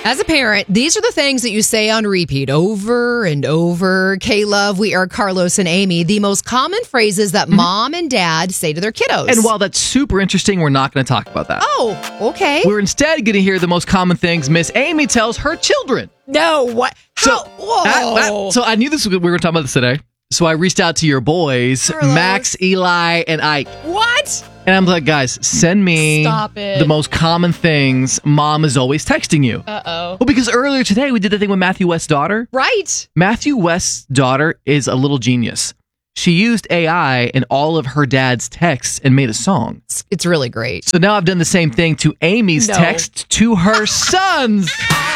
As a parent, these are the things that you say on repeat over and over. K-Love, we are Carlos and Amy. The most common phrases that mom and dad say to their kiddos. And while that's super interesting, we're not going to talk about that. Oh, okay. We're instead going to hear the most common things Miss Amy tells her children. No, what? How? Whoa. So I knew we were going to talk about this today. So I reached out to your boys, Carlos. Max, Eli, and Ike. What? And I'm like, guys, send me the most common things mom is always texting you. Uh-oh. Well, because earlier today we did the thing with Matthew West's daughter. Right. Matthew West's daughter is a little genius. She used AI in all of her dad's texts and made a song. It's really great. So now I've done the same thing to Amy's text to her sons.